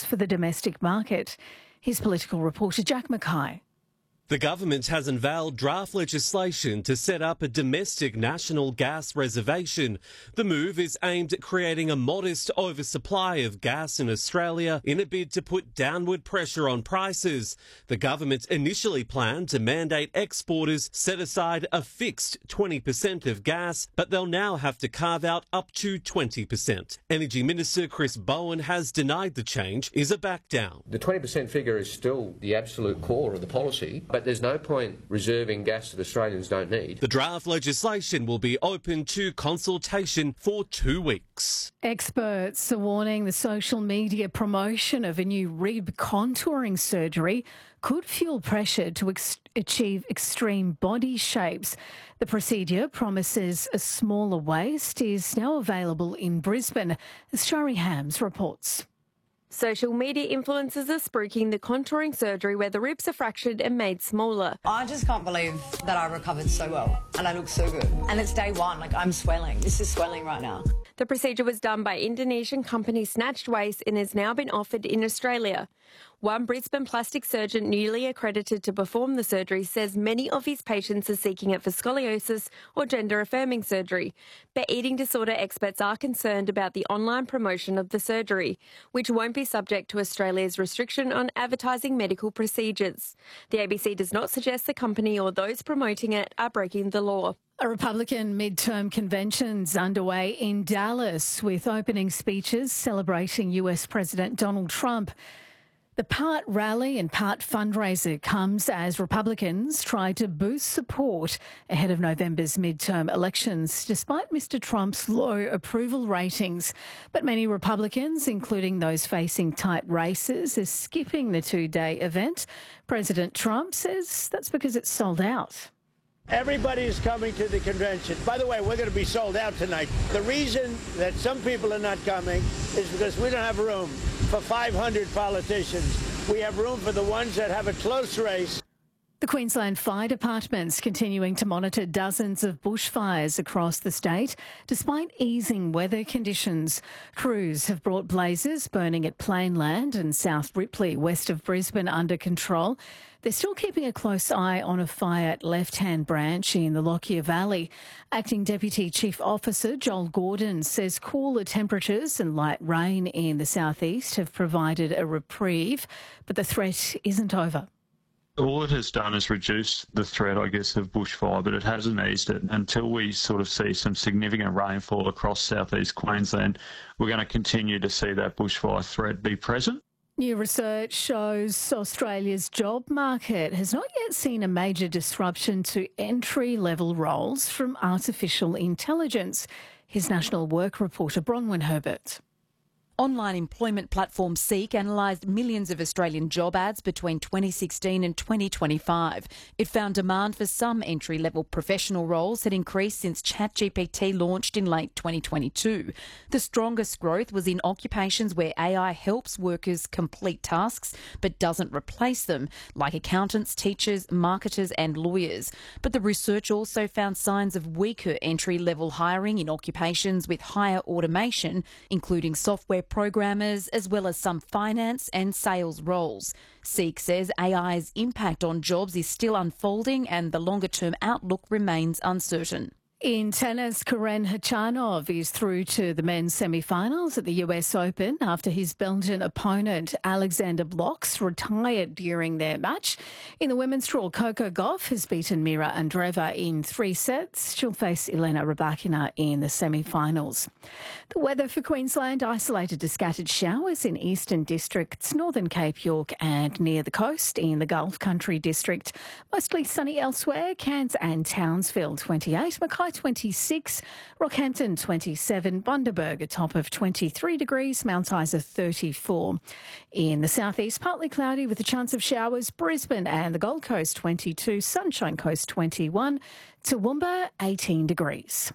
gas for the domestic market. Here's political reporter Jack Mackay. The government has unveiled draft legislation to set up a domestic national gas reservation. The move is aimed at creating a modest oversupply of gas in Australia in a bid to put downward pressure on prices. The government initially planned to mandate exporters set aside a fixed 20% of gas, but they'll now have to carve out up to 20%. Energy Minister Chris Bowen has denied the change is a back down. The 20% figure is still the absolute core of the policy, but there's no point reserving gas that Australians don't need. The draft legislation will be open to consultation for 2 weeks. Experts are warning the social media promotion of a new rib contouring surgery could fuel pressure to achieve extreme body shapes. The procedure promises a smaller waist is now available in Brisbane, as Shari Hams reports. Social media influencers are spruiking the contouring surgery where the ribs are fractured and made smaller. I just can't believe that I recovered so well and I look so good. And it's day one, like I'm swelling. This is swelling right now. The procedure was done by Indonesian company Snatched Waist and has now been offered in Australia. One Brisbane plastic surgeon newly accredited to perform the surgery says many of his patients are seeking it for scoliosis or gender-affirming surgery. But eating disorder experts are concerned about the online promotion of the surgery, which won't be subject to Australia's restriction on advertising medical procedures. The ABC does not suggest the company or those promoting it are breaking the law. A Republican midterm convention's underway in Dallas with opening speeches celebrating US President Donald Trump. The part rally and part fundraiser comes as Republicans try to boost support ahead of November's midterm elections, despite Mr. Trump's low approval ratings. But many Republicans, including those facing tight races, are skipping the two-day event. President Trump says that's because it's sold out. Everybody is coming to the convention. By the way, we're going to be sold out tonight. The reason that some people are not coming is because we don't have room for 500 politicians. We have room for the ones that have a close race. The Queensland Fire Department's continuing to monitor dozens of bushfires across the state. Despite easing weather conditions, crews have brought blazes burning at Plainland and South Ripley, west of Brisbane, under control. They're still keeping a close eye on a fire at Left Hand Branch in the Lockyer Valley. Acting Deputy Chief Officer Joel Gordon says cooler temperatures and light rain in the southeast have provided a reprieve, but the threat isn't over. All it has done is reduce the threat, I guess, of bushfire, but it hasn't eased it. Until we sort of see some significant rainfall across southeast Queensland, we're going to continue to see that bushfire threat be present. New research shows Australia's job market has not yet seen a major disruption to entry-level roles from artificial intelligence. Here's National Work reporter Bronwyn Herbert. Online employment platform Seek analysed millions of Australian job ads between 2016 and 2025. It found demand for some entry-level professional roles had increased since ChatGPT launched in late 2022. The strongest growth was in occupations where AI helps workers complete tasks but doesn't replace them, like accountants, teachers, marketers and lawyers. But the research also found signs of weaker entry-level hiring in occupations with higher automation, including software programmers, as well as some finance and sales roles. Seek says AI's impact on jobs is still unfolding and the longer-term outlook remains uncertain. In tennis, Karen Khachanov is through to the men's semi-finals at the US Open after his Belgian opponent Alexander Blocks retired during their match. In the women's draw, Coco Gauff has beaten Mira Andreeva in 3 sets. She'll face Elena Rybakina in the semi-finals. The weather for Queensland, isolated to scattered showers in eastern districts, Northern Cape, York and near the coast. In the Gulf Country district, mostly sunny elsewhere. Cairns and Townsville 28, Mackay 26, Rockhampton 27, Bundaberg a top of 23 degrees, Mount Isa 34. In the southeast, partly cloudy with a chance of showers, Brisbane and the Gold Coast 22, Sunshine Coast 21, Toowoomba 18 degrees.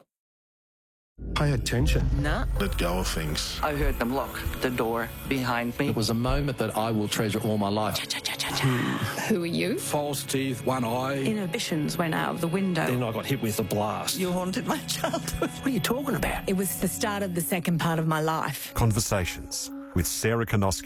Pay attention. Nah. Let go of things. I heard them lock the door behind me. It was a moment that I will treasure all my life. Who are you? False teeth, one eye. Inhibitions went out of the window. Then I got hit with a blast. You haunted my childhood. What are you talking about? It was the start of the second part of my life. Conversations with Sarah Konoski.